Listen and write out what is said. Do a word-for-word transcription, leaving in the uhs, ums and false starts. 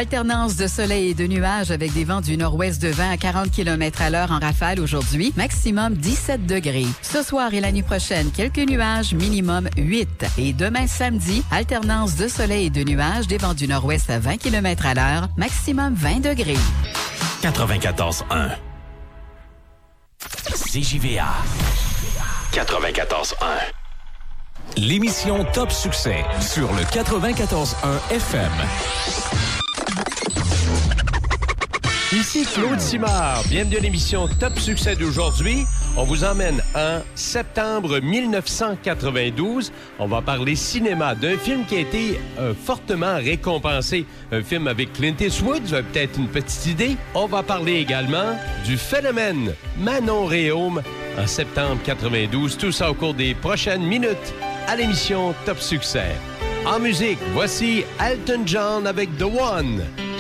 Alternance de soleil et de nuages avec des vents du nord-ouest de vingt à quarante kilomètres à l'heure en rafale aujourd'hui. Maximum dix-sept degrés. Ce soir et la nuit prochaine, quelques nuages, minimum huit. Et demain samedi, alternance de soleil et de nuages, des vents du nord-ouest à vingt kilomètres à l'heure. Maximum vingt degrés. quatre-vingt-quatorze un. C J V A. quatre-vingt-quatorze un. L'émission Top Succès sur le quatre-vingt-quatorze un F M. Ici Claude Simard. Bienvenue à l'émission Top Succès d'aujourd'hui. On vous emmène en septembre mille neuf cent quatre-vingt-douze. On va parler cinéma d'un film qui a été euh, fortement récompensé. Un film avec Clint Eastwood, vous avez peut-être une petite idée. On va parler également du phénomène Manon Réaume en septembre quatre-vingt-douze. Tout ça au cours des prochaines minutes à l'émission Top Succès. En musique, voici Elton John avec The One.